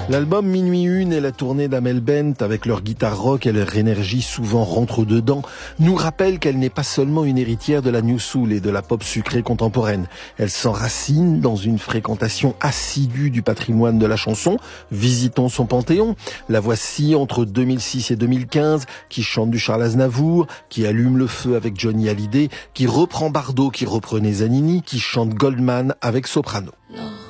L'album Minuit Une et la tournée d'Amel Bent avec leur guitare rock et leur énergie souvent rentre-dedans nous rappellent qu'elle n'est pas seulement une héritière de la new soul et de la pop sucrée contemporaine. Elle s'enracine dans une fréquentation assidue du patrimoine de la chanson. Visitons son panthéon. La voici entre 2006 et 2015, qui chante du Charles Aznavour, qui allume le feu avec Johnny Hallyday, qui reprend Bardot, qui reprenait Zanini, qui chante Goldman avec Soprano.